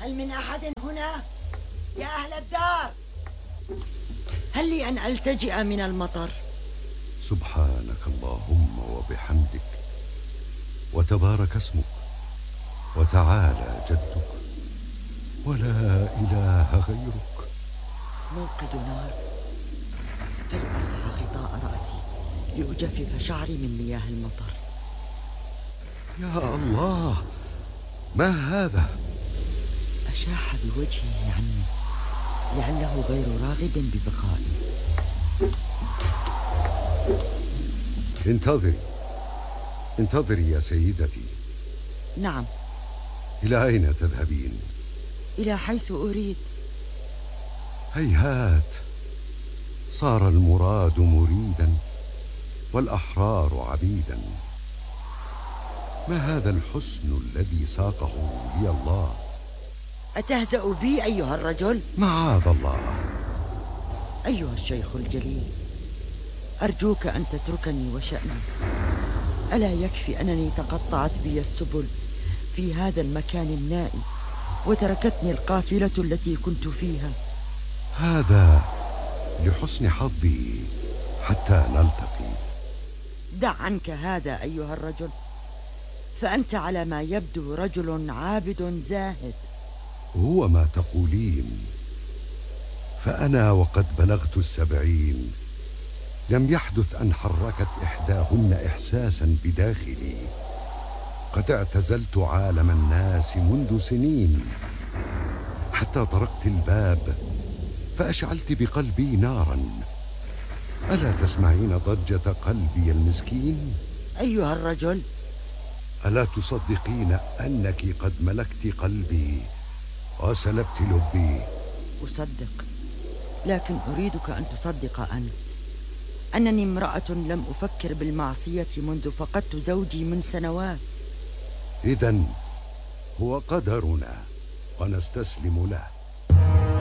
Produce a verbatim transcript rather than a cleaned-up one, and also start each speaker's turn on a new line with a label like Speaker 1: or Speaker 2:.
Speaker 1: هل من أحد هنا؟ يا أهل الدار، هل لي أن ألتجئ من المطر؟
Speaker 2: سبحانك اللهم وبحمدك، وتبارك اسمك، وتعالى جدك، ولا إله غيرك.
Speaker 1: موقد نار، فلأرفع غطاء رأسي لأجفف شعري من مياه المطر.
Speaker 2: يا الله، ما هذا؟
Speaker 1: أشاح بوجهه عني لعله غير راغب ببقائي.
Speaker 2: انتظري انتظري يا سيدتي.
Speaker 1: نعم.
Speaker 2: إلى أين تذهبين؟
Speaker 1: إلى حيث أريد.
Speaker 2: هيهات، صار المراد مريدا والأحرار عبيدا. ما هذا الحسن الذي ساقه لي الله؟
Speaker 1: أتهزأ بي أيها الرجل؟
Speaker 2: معاذ الله.
Speaker 1: أيها الشيخ الجليل، أرجوك أن تتركني وشأني. ألا يكفي أنني تقطعت بي السبل في هذا المكان النائي وتركتني القافلة التي كنت فيها؟
Speaker 2: هذا لحسن حظي حتى نلتقي.
Speaker 1: دع عنك هذا أيها الرجل، فأنت على ما يبدو رجل عابد زاهد.
Speaker 2: هو ما تقولين، فأنا وقد بلغت السبعين لم يحدث أن حركت إحداهن إحساسا بداخلي. قد اعتزلت عالم الناس منذ سنين، حتى طرقت الباب فأشعلت بقلبي نارا. ألا تسمعين ضجة قلبي المسكين؟
Speaker 1: أيها الرجل،
Speaker 2: ألا تصدقين أنك قد ملكت قلبي وسلبت لبي؟
Speaker 1: أصدق، لكن أريدك أن تصدق أنت أنني امرأة لم أفكر بالمعصية منذ فقدت زوجي من سنوات.
Speaker 2: إذن هو قدرنا ونستسلم له.